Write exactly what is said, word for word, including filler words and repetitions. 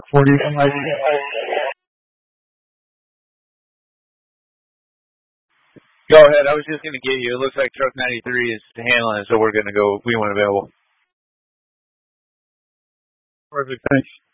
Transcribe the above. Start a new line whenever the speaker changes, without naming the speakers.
forty-five.
Go ahead. I was just going to get you. It looks like truck ninety-three is handling it, so we're going to go. We want available.
Perfect. Thanks.